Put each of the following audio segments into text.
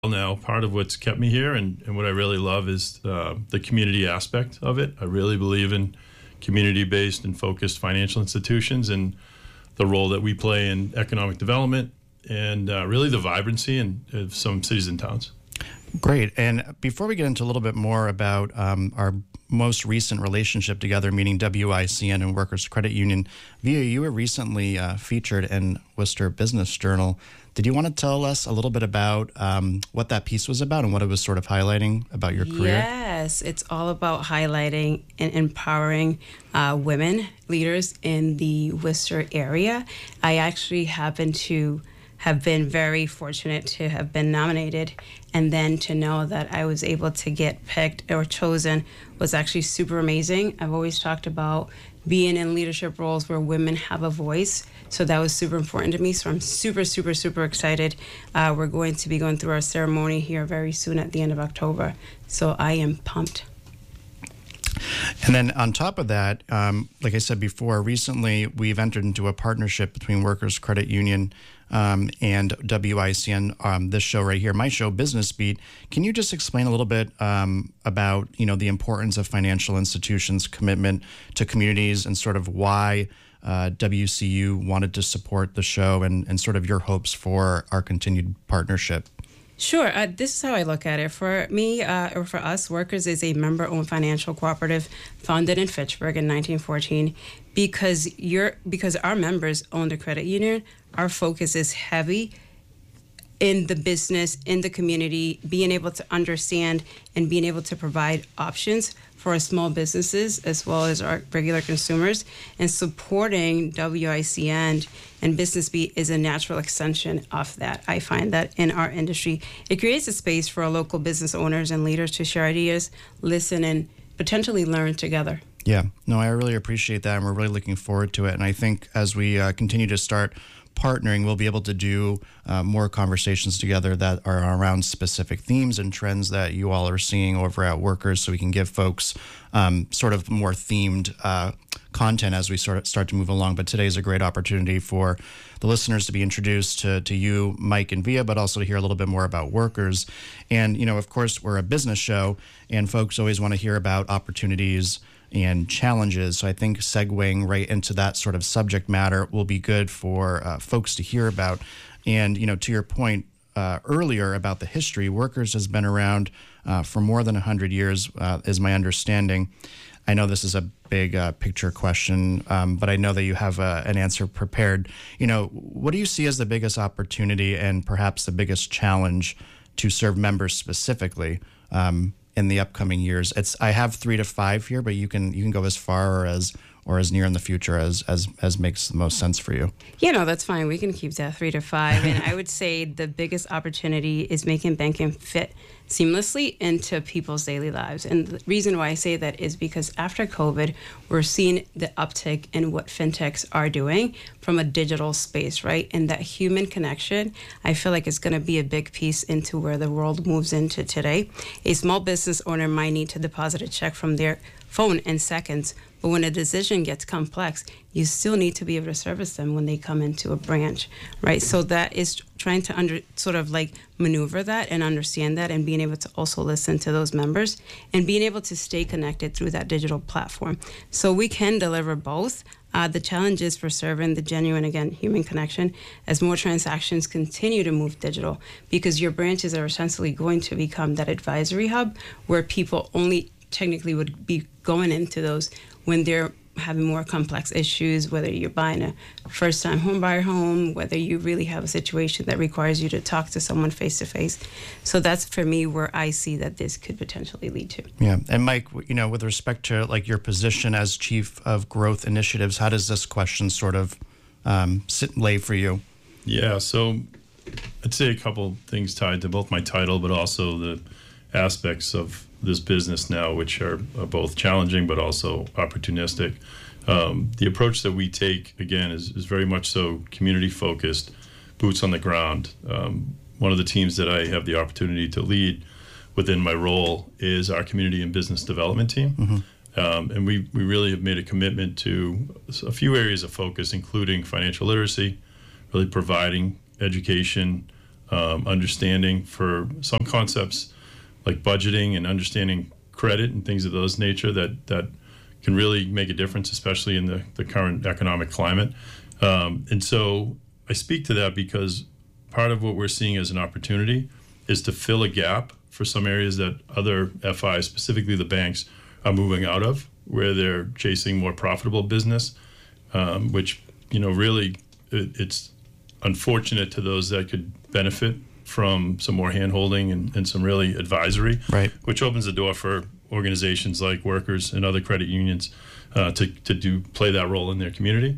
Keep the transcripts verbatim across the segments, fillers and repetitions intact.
Now, part of what's kept me here and, and what I really love is uh, the community aspect of it. I really believe in community-based and focused financial institutions and the role that we play in economic development and uh, really the vibrancy in, of some cities and towns. Great. And before we get into a little bit more about um, our most recent relationship together, meaning W I C N and Workers Credit Union, Via, you were recently uh, featured in Worcester Business Journal. Did you want to tell us a little bit about um, what that piece was about and what it was sort of highlighting about your career? Yes, it's all about highlighting and empowering uh, women leaders in the Worcester area. I actually happen to have been very fortunate to have been nominated, and then to know that I was able to get picked or chosen was actually super amazing. I've always talked about being in leadership roles where women have a voice, so that was super important to me. So I'm super, super, super excited. Uh, we're going to be going through our ceremony here very soon at the end of October, so I am pumped. And then on top of that, um, like I said before, recently we've entered into a partnership between Workers Credit Union um, and W I C N, um, this show right here, my show, Business Beat. Can you just explain a little bit um, about, you know, the importance of financial institutions' commitment to communities and sort of why uh, W C U wanted to support the show and, and sort of your hopes for our continued partnership? Sure. Uh, this is how I look at it. For me, uh, or for us, Workers is a member-owned financial cooperative founded in Fitchburg in nineteen fourteen. Because you're, because our members own the credit union, our focus is heavy in the business, in the community, being able to understand and being able to provide options for our small businesses as well as our regular consumers, and supporting W I C N and Business Beat is a natural extension of that. I find that in our industry, it creates a space for our local business owners and leaders to share ideas, listen, and potentially learn together. Yeah, no, I really appreciate that, and we're really looking forward to it. And I think as we uh, continue to start partnering, we'll be able to do uh, more conversations together that are around specific themes and trends that you all are seeing over at Workers, so we can give folks um, sort of more themed uh, content as we sort of start to move along. But today is a great opportunity for the listeners to be introduced to, to you, Mike and Via, but also to hear a little bit more about Workers. And, you know, of course, we're a business show, and folks always want to hear about opportunities and challenges. So I think segueing right into that sort of subject matter will be good for uh, folks to hear about. And, you know, to your point uh, earlier about the history, Workers has been around uh, for more than one hundred years, uh, is my understanding. I know this is a big uh, picture question, um, but I know that you have uh, an answer prepared. You know, what do you see as the biggest opportunity and perhaps the biggest challenge to serve members specifically um, in the upcoming years? It's I have three to five here, but you can you can go as far or as or as near in the future as as as makes the most sense for you. Yeah, no, that's fine. We can keep that three to five. And I would say the biggest opportunity is making banking fit seamlessly into people's daily lives. And the reason why I say that is because after COVID, we're seeing the uptick in what fintechs are doing from a digital space, right? And that human connection, I feel like is going to be a big piece into where the world moves into today. A small business owner might need to deposit a check from their phone in seconds, but when a decision gets complex, you still need to be able to service them when they come into a branch, right? So that is trying to under sort of like maneuver that and understand that, and being able to also listen to those members and being able to stay connected through that digital platform. So we can deliver both. Uh, the challenge is for serving the genuine, again, human connection as more transactions continue to move digital, because your branches are essentially going to become that advisory hub where people only technically would be going into those when they're having more complex issues, whether you're buying a first-time home buyer home, whether you really have a situation that requires you to talk to someone face-to-face. So that's, for me, where I see that this could potentially lead to. Yeah. And Mike, you know, with respect to like your position as Chief of Growth Initiatives, how does this question sort of um, sit lay for you? Yeah, so I'd say a couple things tied to both my title, but also the aspects of this business now, which are, are both challenging but also opportunistic. Um, the approach that we take, again, is, is very much so community focused, boots on the ground. Um, one of the teams that I have the opportunity to lead within my role is our community and business development team. Mm-hmm. Um, and we, we really have made a commitment to a few areas of focus, including financial literacy, really providing education um, understanding for some concepts like budgeting and understanding credit and things of those nature that that can really make a difference, especially in the, the current economic climate. Um, and so I speak to that because part of what we're seeing as an opportunity is to fill a gap for some areas that other F Is, specifically the banks, are moving out of, where they're chasing more profitable business, um, which, you know, really it, it's unfortunate to those that could benefit from some more hand-holding and, and some really advisory, right, which opens the door for organizations like workers and other credit unions uh, to, to do play that role in their community.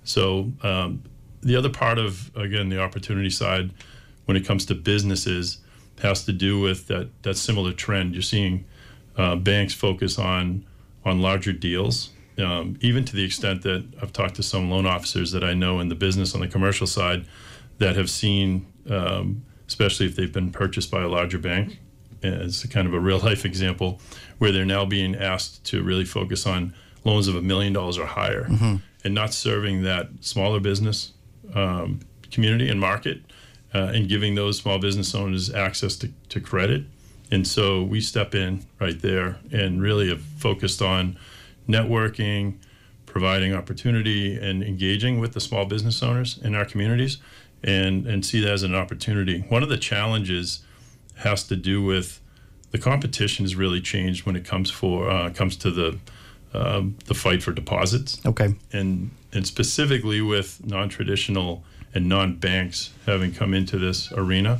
So um, the other part of, again, the opportunity side when it comes to businesses has to do with that, that similar trend. You're seeing uh, banks focus on, on larger deals, um, even to the extent that I've talked to some loan officers that I know in the business on the commercial side that have seen, um, especially if they've been purchased by a larger bank, as kind of a real life example, where they're now being asked to really focus on loans of a million dollars or higher, mm-hmm. and not serving that smaller business um, community and market, uh, and giving those small business owners access to, to credit. And so we step in right there and really have focused on networking, providing opportunity, and engaging with the small business owners in our communities, and, and see that as an opportunity. One of the challenges has to do with the competition has really changed when it comes for uh, comes to the uh, the fight for deposits. Okay. And and specifically with non-traditional and non-banks having come into this arena,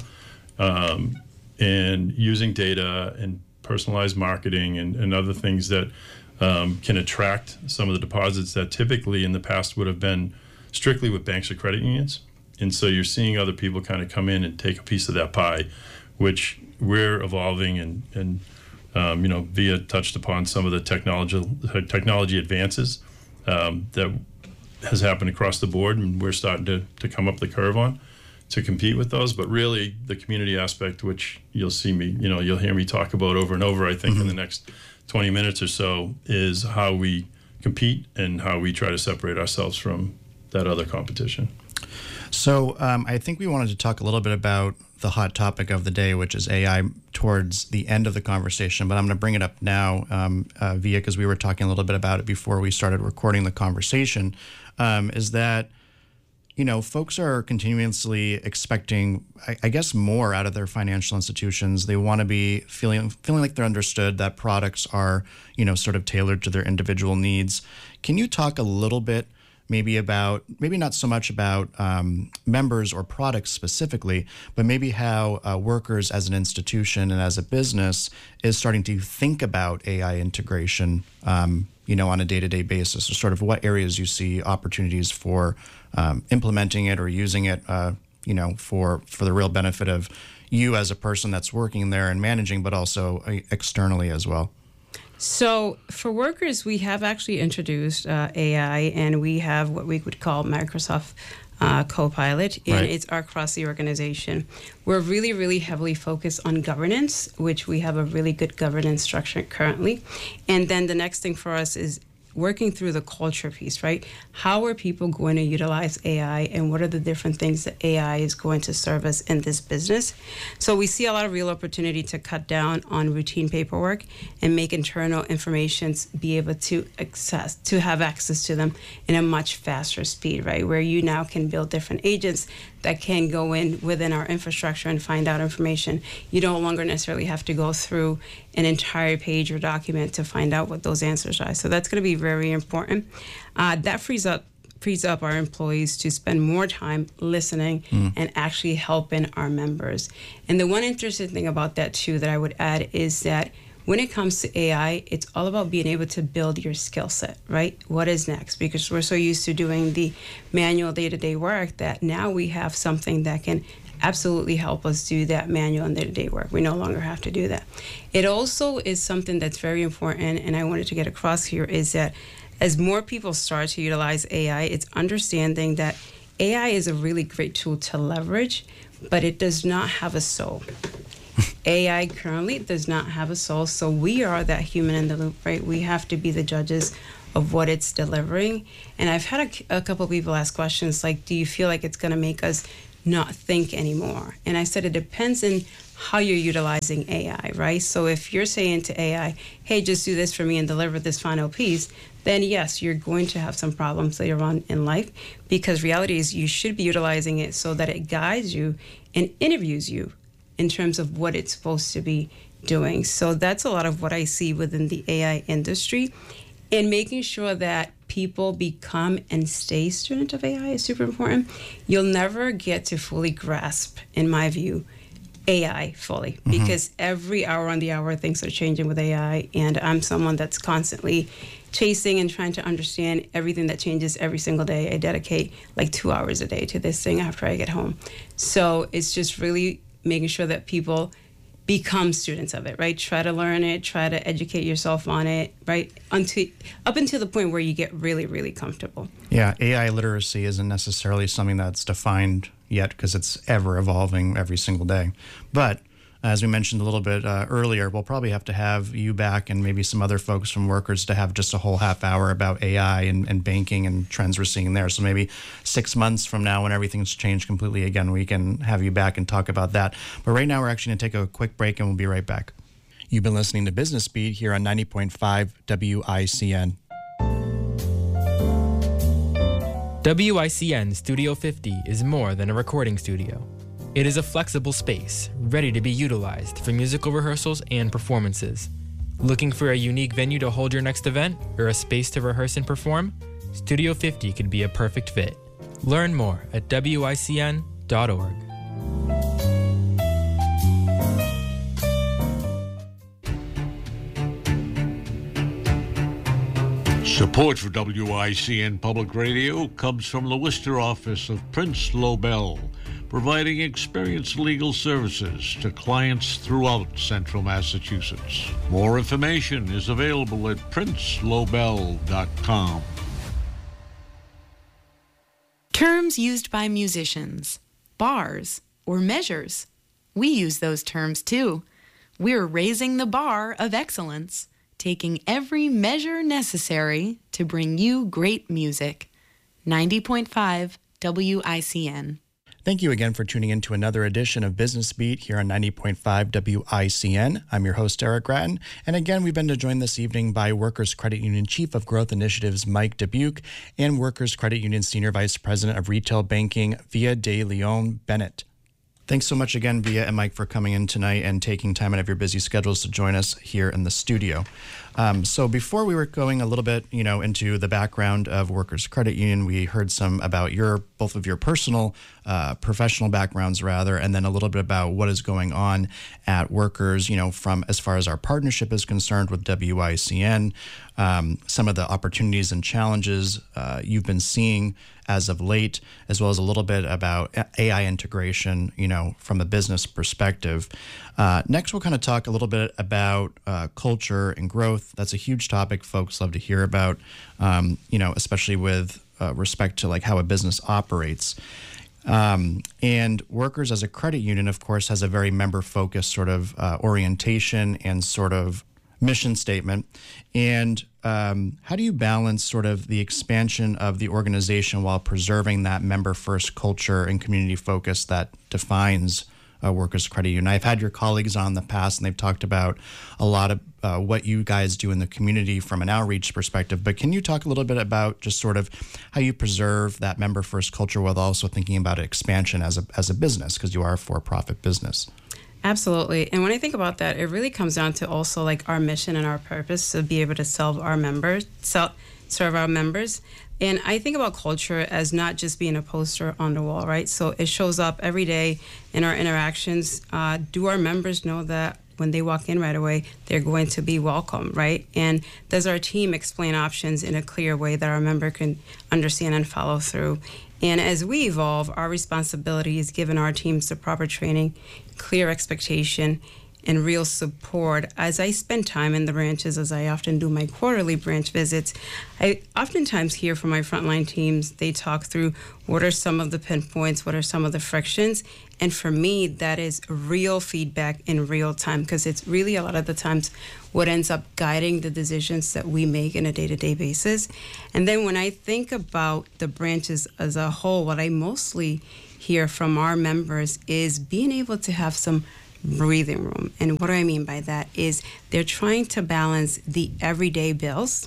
um, and using data and personalized marketing and, and other things that um, can attract some of the deposits that typically in the past would have been strictly with banks or credit unions. And so you're seeing other people kind of come in and take a piece of that pie, which we're evolving, and, and um, you know, Via touched upon some of the technology technology advances um, that has happened across the board, and we're starting to, to come up the curve on to compete with those. But really, the community aspect, which you'll see me, you know, you'll hear me talk about over and over, I think, mm-hmm. in the next twenty minutes or so, is how we compete and how we try to separate ourselves from that other competition. So um, I think we wanted to talk a little bit about the hot topic of the day, which is A I, towards the end of the conversation, but I'm going to bring it up now, um, uh, Via, because we were talking a little bit about it before we started recording the conversation, um, is that, you know, folks are continuously expecting, I, I guess, more out of their financial institutions. They want to be feeling feeling like they're understood, that products are, you know, sort of tailored to their individual needs. Can you talk a little bit maybe about, maybe not so much about um, members or products specifically, but maybe how uh, workers as an institution and as a business is starting to think about A I integration, um, you know, on a day-to-day basis, or sort of what areas you see opportunities for um, implementing it or using it, uh, you know, for, for the real benefit of you as a person that's working there and managing, but also uh, externally as well. So for workers, we have actually introduced uh, A I, and we have what we would call Microsoft uh, Copilot, and right. it's across the organization. We're really, really heavily focused on governance, which we have a really good governance structure currently. And then the next thing for us is working through the culture piece, right? How are people going to utilize A I, and what are the different things that A I is going to serve us in this business? So we see a lot of real opportunity to cut down on routine paperwork and make internal informations be able to access, to have access to them in a much faster speed, right? Where you now can build different agents that can go in within our infrastructure and find out information. You no longer necessarily have to go through an entire page or document to find out what those answers are. So that's going to be very important. Uh, that frees up frees up our employees to spend more time listening mm. and actually helping our members. And the one interesting thing about that too that I would add is that when it comes to A I, it's all about being able to build your skill set, right? What is next? Because we're so used to doing the manual day-to-day work that now we have something that can absolutely help us do that manual and day-to-day work. We no longer have to do that. It also is something that's very important, and I wanted to get across here, is that as more people start to utilize A I, it's understanding that A I is a really great tool to leverage, but it does not have a soul. A I currently does not have a soul, so we are that human in the loop, right? We have to be the judges of what it's delivering. And I've had a, a couple of people ask questions like, do you feel like it's going to make us not think anymore. And I said it depends on how you're utilizing A I, right? So if you're saying to A I, hey, just do this for me and deliver this final piece, then yes, you're going to have some problems later on in life, because reality is you should be utilizing it so that it guides you and interviews you in terms of what it's supposed to be doing. So that's a lot of what I see within the A I industry. And making sure that people become and stay student of A I is super important. You'll never get to fully grasp, in my view, A I fully, mm-hmm. because every hour on the hour things are changing with A I, and I'm someone that's constantly chasing and trying to understand everything that changes every single day. I dedicate like two hours a day to this thing after I get home. So it's just really making sure that people become students of it, right? Try to learn it, try to educate yourself on it, right? Until up until the point where you get really, really comfortable. Yeah, A I literacy isn't necessarily something that's defined yet because it's ever evolving every single day. But as we mentioned a little bit uh, earlier, we'll probably have to have you back and maybe some other folks from Workers to have just a whole half hour about A I and, and banking and trends we're seeing there. So maybe six months from now, when everything's changed completely again, we can have you back and talk about that. But right now, we're actually going to take a quick break and we'll be right back. You've been listening to Business Beat here on ninety point five W I C N. W I C N Studio fifty is more than a recording studio. It is a flexible space, ready to be utilized for musical rehearsals and performances. Looking for a unique venue to hold your next event or a space to rehearse and perform? Studio fifty could be a perfect fit. Learn more at W I C N dot org. Support for W I C N Public Radio comes from the Worcester office of Prince Lobel, providing experienced legal services to clients throughout central Massachusetts. More information is available at prince lobel dot com. Terms used by musicians, bars, or measures. We use those terms too. We're raising the bar of excellence, taking every measure necessary to bring you great music. ninety point five W I C N. Thank you again for tuning in to another edition of Business Beat here on ninety point five W I C N. I'm your host, Eric Gratton. And again, we've been joined this evening by Workers Credit Union Chief of Growth Initiatives, Mike Dubuque, and Workers Credit Union Senior Vice President of Retail Banking, Via de Leon Bennett. Thanks so much again, Via and Mike, for coming in tonight and taking time out of your busy schedules to join us here in the studio. Um, so before we were going a little bit, you know, into the background of Workers Credit Union, we heard some about your both of your personal, uh, professional backgrounds, rather, and then a little bit about what is going on at Workers, you know, from as far as our partnership is concerned with W I C N, um, some of the opportunities and challenges uh, you've been seeing as of late, as well as a little bit about A I integration, you know, from a business perspective. Uh, next, we'll kind of talk a little bit about uh, culture and growth. That's a huge topic folks love to hear about, um, you know, especially with uh, respect to like how a business operates. Um, and Workers as a credit union, of course, has a very member-focused sort of uh, orientation and sort of mission statement. And um, how do you balance sort of the expansion of the organization while preserving that member-first culture and community focus that defines uh, Workers Credit Union? I've had your colleagues on in the past, and they've talked about a lot of uh, what you guys do in the community from an outreach perspective. But can you talk a little bit about just sort of how you preserve that member-first culture while also thinking about expansion as a as a business, because you are a for-profit business? Absolutely. And when I think about that, it really comes down to also like our mission and our purpose to be able to serve our members, serve our members. And I think about culture as not just being a poster on the wall, right? So it shows up every day in our interactions. Uh, do our members know that when they walk in right away, they're going to be welcome, right? And does our team explain options in a clear way that our member can understand and follow through? And as we evolve, our responsibility is giving our teams the proper training, clear expectation, and real support. As I spend time in the branches, as I often do my quarterly branch visits, I oftentimes hear from my frontline teams, they talk through what are some of the pinpoints, what are some of the frictions. And for me, that is real feedback in real time, because it's really a lot of the times what ends up guiding the decisions that we make on a day-to-day basis. And then when I think about the branches as a whole, what I mostly hear from our members is being able to have some breathing room. And what do I mean by that is they're trying to balance the everyday bills,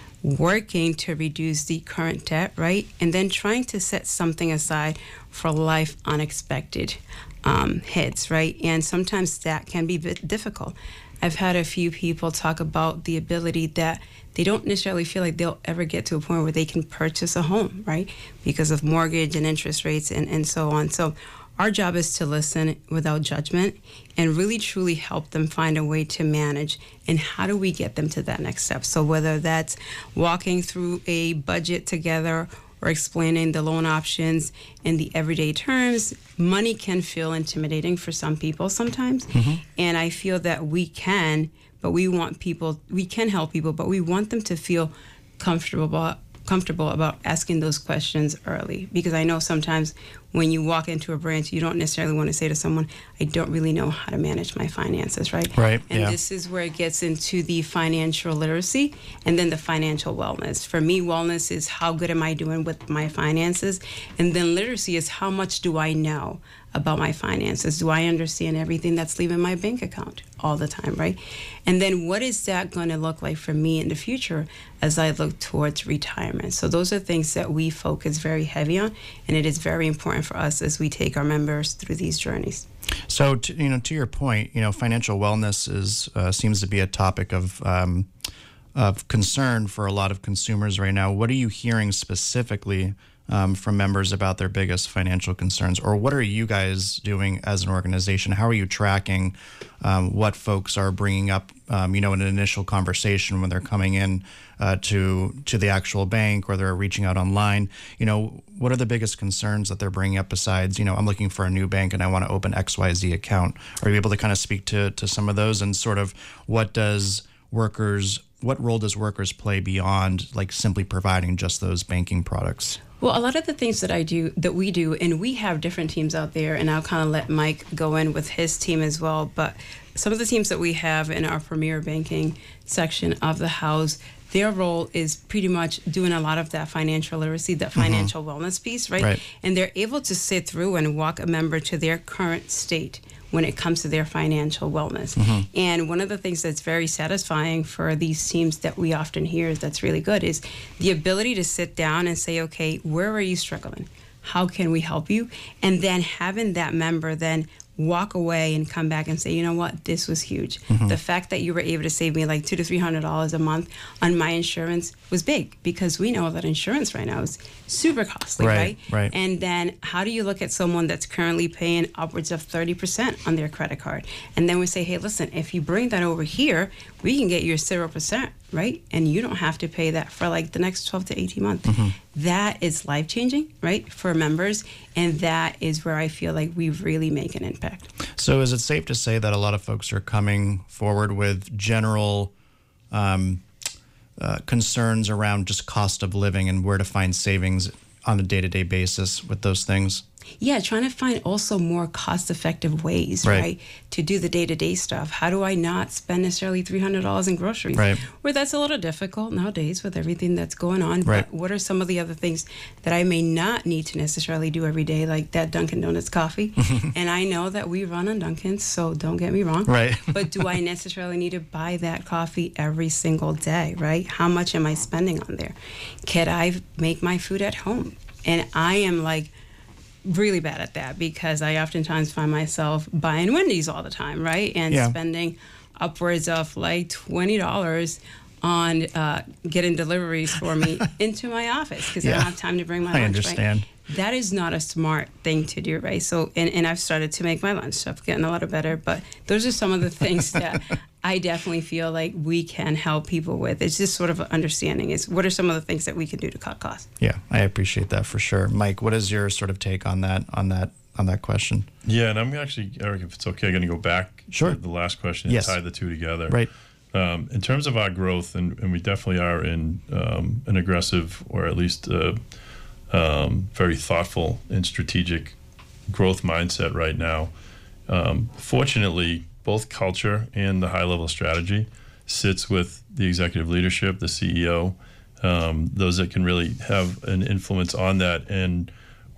working to reduce the current debt, right? And then trying to set something aside for life unexpected um, hits, right? And sometimes that can be a bit difficult. I've had a few people talk about the ability that they don't necessarily feel like they'll ever get to a point where they can purchase a home, right? Because of mortgage and interest rates and, and so on. So our job is to listen without judgment and really truly help them find a way to manage. And how do we get them to that next step? So whether that's walking through a budget together or explaining the loan options in the everyday terms, money can feel intimidating for some people sometimes. Mm-hmm. And I feel that we can, but we want people, we can help people, but we want them to feel comfortable about, comfortable about asking those questions early. Because I know sometimes when you walk into a branch, you don't necessarily want to say to someone, I don't really know how to manage my finances, right? Right. And yeah. this is where it gets into the financial literacy and then the financial wellness. For me, wellness is how good am I doing with my finances? And then literacy is how much do I know about my finances? Do I understand everything that's leaving my bank account all the time, right? And then what is that going to look like for me in the future as I look towards retirement? So those are things that we focus very heavy on, and it is very important for us as we take our members through these journeys. So, to, you know, to your point, you know, financial wellness is uh, seems to be a topic of um, of concern for a lot of consumers right now. What are you hearing specifically um, from members about their biggest financial concerns, or what are you guys doing as an organization? How are you tracking um, what folks are bringing up, um, you know, in an initial conversation when they're coming in uh, to to the actual bank or they're reaching out online? You know, what are the biggest concerns that they're bringing up besides, you know, I'm looking for a new bank and I want to open X Y Z account? Are you able to kind of speak to to some of those, and sort of what does workers, what role does workers play beyond like simply providing just those banking products? Well, a lot of the things that I do, that we do, and we have different teams out there, and I'll kind of let Mike go in with his team as well, but some of the teams that we have in our Premier Banking section of the house, their role is pretty much doing a lot of that financial literacy, that financial mm-hmm. wellness piece, right? right? And they're able to sit through and walk a member to their current state when it comes to their financial wellness. Mm-hmm. And one of the things that's very satisfying for these teams that we often hear that's really good is the ability to sit down and say, okay, where are you struggling? How can we help you? And then having that member then walk away and come back and say, you know what, this was huge. Mm-hmm. The fact that you were able to save me like two to three hundred dollars a month on my insurance was big, because we know that insurance right now is super costly, right? Right. right. And then how do you look at someone that's currently paying upwards of thirty percent on their credit card? And then we say, hey, listen, if you bring that over here, we can get you zero percent, right? And you don't have to pay that for like the next twelve to eighteen months. Mm-hmm. That is life changing, right, for members. And that is where I feel like we really make an impact. So is it safe to say that a lot of folks are coming forward with general um, uh, concerns around just cost of living and where to find savings on a day-to-day basis with those things? Yeah, trying to find also more cost-effective ways, right. right, to do the day-to-day stuff. How do I not spend necessarily three hundred dollars in groceries? Right. Where that's a little difficult nowadays with everything that's going on. Right. But what are some of the other things that I may not need to necessarily do every day, like that Dunkin' Donuts coffee? And I know that we run on Dunkin's, so don't get me wrong. Right. But do I necessarily need to buy that coffee every single day, right? How much am I spending on there? Can I make my food at home? And I am like, really bad at that, because I oftentimes find myself buying Wendy's all the time, right? And yeah. spending upwards of like twenty dollars on uh, getting deliveries for me into my office because yeah. I don't have time to bring my I lunch. understand. Right? That is not a smart thing to do, right? So, and, and I've started to make my lunch stuff getting a lot better, but those are some of the things that I definitely feel like we can help people with. It's just sort of understanding is what are some of the things that we can do to cut costs. Yeah, I appreciate that for sure. Mike, what is your sort of take on that on that on that question? Yeah, and I'm actually, Eric, if it's okay, I'm going to go back sure. to the last question and yes. tie the two together. Right. Um, in terms of our growth, and, and we definitely are in um, an aggressive, or at least uh, um, very thoughtful and strategic growth mindset right now. Um, fortunately, both culture and the high-level strategy sits with the executive leadership, the C E O, um, those that can really have an influence on that. And we're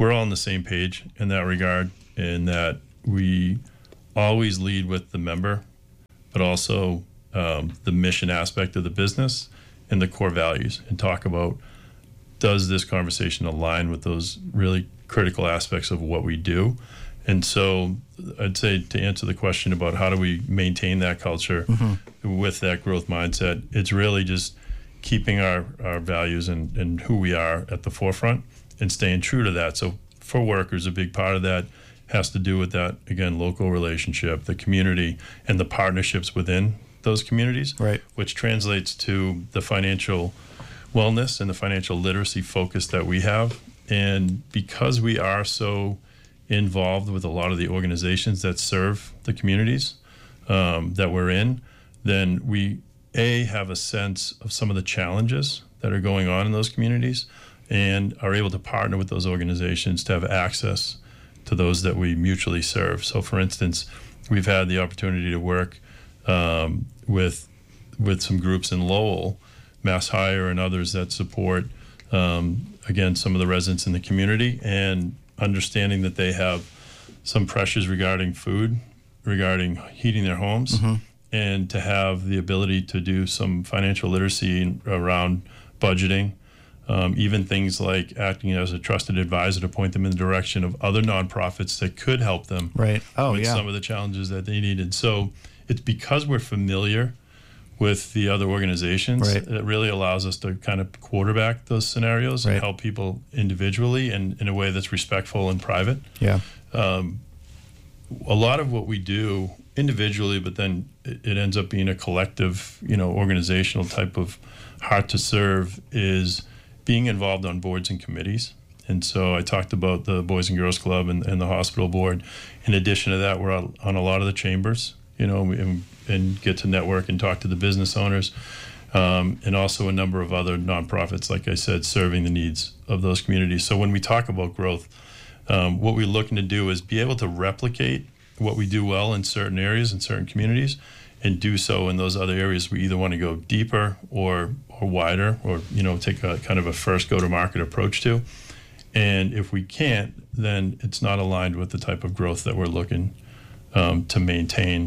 we're all on the same page in that regard, in that we always lead with the member, but also um, the mission aspect of the business and the core values, and talk about, does this conversation align with those really critical aspects of what we do? And so I'd say, to answer the question about how do we maintain that culture mm-hmm. with that growth mindset, it's really just keeping our, our values and, and who we are at the forefront and staying true to that. So for workers, a big part of that has to do with that, again, local relationship, the community, and the partnerships within those communities, right, which translates to the financial wellness and the financial literacy focus that we have. And because we are so involved with a lot of the organizations that serve the communities um, that we're in, then we, A, have a sense of some of the challenges that are going on in those communities, and are able to partner with those organizations to have access to those that we mutually serve. So for instance, we've had the opportunity to work um, with with some groups in Lowell, Mass Hire and others that support, um, again, some of the residents in the community, and understanding that they have some pressures regarding food, regarding heating their homes, mm-hmm. and to have the ability to do some financial literacy around budgeting, um, even things like acting as a trusted advisor to point them in the direction of other nonprofits that could help them right. oh, with yeah. some of the challenges that they needed. So it's because we're familiar with the other organizations right. that really allows us to kind of quarterback those scenarios right. and help people individually and in a way that's respectful and private. Yeah. Um, a lot of what we do individually, but then it, it ends up being a collective, you know, organizational type of heart to serve, is being involved on boards and committees. And so I talked about the Boys and Girls Club and, and the hospital board. In addition to that, we're on, on a lot of the chambers, you know, and, and get to network and talk to the business owners, um, and also a number of other nonprofits, like I said, serving the needs of those communities. So when we talk about growth, um, what we're looking to do is be able to replicate what we do well in certain areas, in certain communities, and do so in those other areas. We either want to go deeper or or wider, or, you know, take a kind of a first go-to-market approach to. And if we can't, then it's not aligned with the type of growth that we're looking um, to maintain.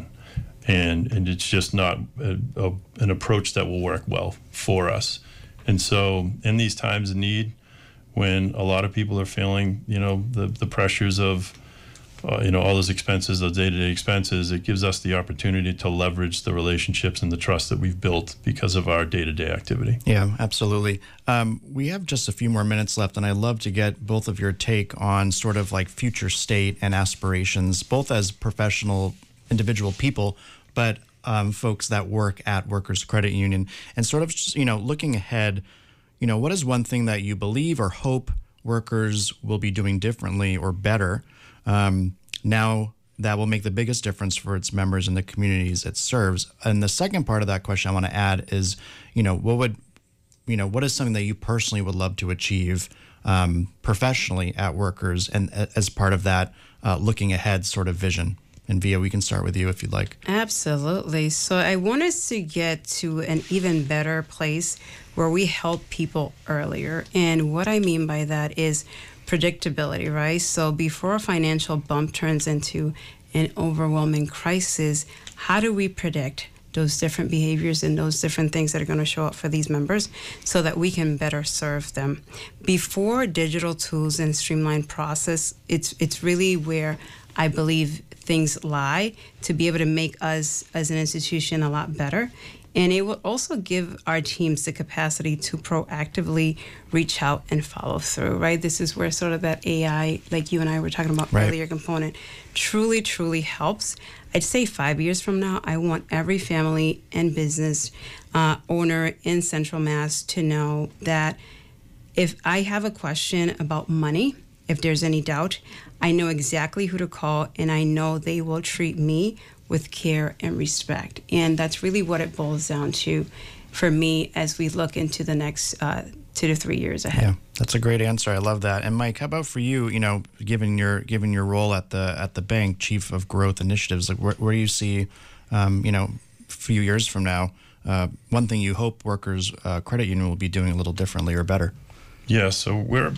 And and it's just not a, a, an approach that will work well for us. And so in these times of need, when a lot of people are feeling, you know, the, the pressures of, uh, you know, all those expenses, those day-to-day expenses, it gives us the opportunity to leverage the relationships and the trust that we've built because of our day-to-day activity. Yeah, absolutely. Um, we have just a few more minutes left, and I'd love to get both of your take on sort of like future state and aspirations, both as professional, individual people, but um, folks that work at Workers Credit Union, and sort of, you know, looking ahead, you know, what is one thing that you believe or hope workers will be doing differently or better um, now that will make the biggest difference for its members and the communities it serves? And the second part of that question I want to add is, you know, what would, you know, what is something that you personally would love to achieve um, professionally at Workers, and as part of that uh, looking ahead sort of vision? And Via, we can start with you if you'd like. Absolutely. So I want us to get to an even better place where we help people earlier. And what I mean by that is predictability, right? So before a financial bump turns into an overwhelming crisis, how do we predict those different behaviors and those different things that are going to show up for these members so that we can better serve them? Before digital tools and streamlined process, it's it's really where I believe things lie, to be able to make us as an institution a lot better. And it will also give our teams the capacity to proactively reach out and follow through, right? This is where sort of that A I, like you and I were talking about right. earlier, component truly, truly helps. I'd say five years from now, I want every family and business uh, owner in Central Mass to know that if I have a question about money, if there's any doubt, I know exactly who to call, and I know they will treat me with care and respect. And that's really what it boils down to for me as we look into the next uh, two to three years ahead. Yeah, that's a great answer. I love that. And Mike, how about for you? You know, given your given your role at the at the bank, Chief of Growth Initiatives, like where, where do you see, um, you know, a few years from now, uh, one thing you hope Workers uh, Credit Union will be doing a little differently or better? Yeah, so we're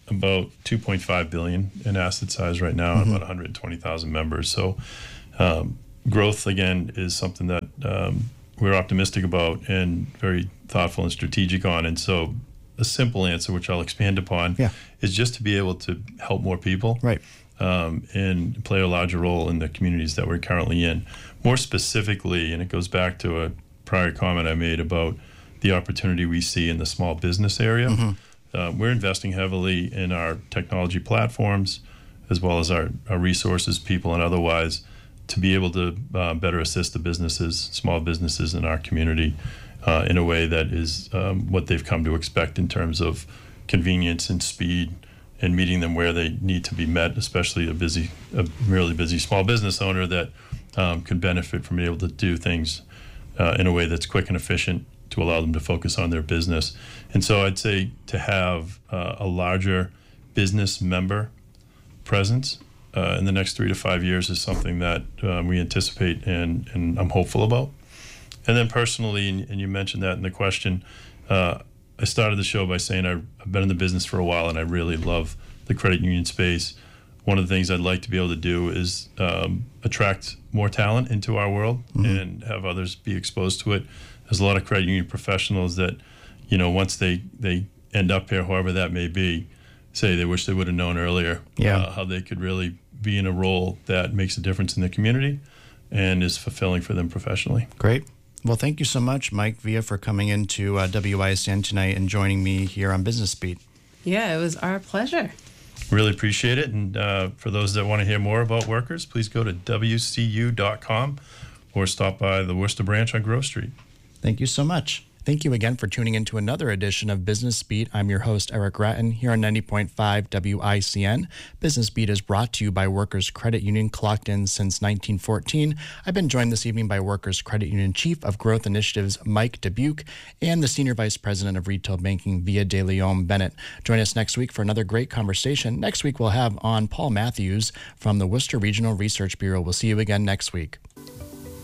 about two point five billion in asset size right now, and about one hundred twenty thousand members. So um, growth, again, is something that um, we're optimistic about and very thoughtful and strategic on. And so a simple answer, which I'll expand upon, Yeah. is just to be able to help more people. Right. Um, and play a larger role in the communities that we're currently in. More specifically, and it goes back to a prior comment I made about the opportunity we see in the small business area. Mm-hmm. Uh, we're investing heavily in our technology platforms, as well as our, our resources, people, and otherwise, to be able to uh, better assist the businesses, small businesses in our community uh, in a way that is um, what they've come to expect in terms of convenience and speed, and meeting them where they need to be met, especially a busy, a really busy small business owner that um, could benefit from being able to do things uh, in a way that's quick and efficient to allow them to focus on their business. And so I'd say to have uh, a larger business member presence uh, in the next three to five years is something that um, we anticipate and, and I'm hopeful about. And then personally, and, and you mentioned that in the question, uh, I started the show by saying I've been in the business for a while and I really love the credit union space. One of the things I'd like to be able to do is um, attract more talent into our world mm-hmm. and have others be exposed to it. There's a lot of credit union professionals that, you know, once they, they end up here, however that may be, say they wish they would have known earlier yeah. uh, how they could really be in a role that makes a difference in the community and is fulfilling for them professionally. Great. Well, thank you so much, Mike Villa, for coming into uh, W I C N tonight and joining me here on Business Beat. Yeah, it was our pleasure. Really appreciate it. And uh, for those that want to hear more about Workers, please go to W C U dot com or stop by the Worcester branch on Grove Street. Thank you so much. Thank you again for tuning into another edition of Business Beat. I'm your host, Eric Ratton, here on ninety point five W I C N. Business Beat is brought to you by Workers Credit Union, clocked in since nineteen fourteen. I've been joined this evening by Workers Credit Union Chief of Growth Initiatives, Mike Dubuque, and the Senior Vice President of Retail Banking, Villa de Leon Bennett. Join us next week for another great conversation. Next week, we'll have on Paul Matthews from the Worcester Regional Research Bureau. We'll see you again next week.